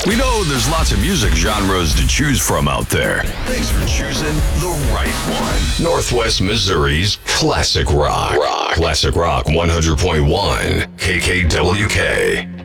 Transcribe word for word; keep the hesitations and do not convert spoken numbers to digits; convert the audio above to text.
We know there's lots of music genres to choose from out there. Thanks for choosing the right one. Northwest Missouri's Classic Rock. Rock. Classic Rock one hundred point one K K W K.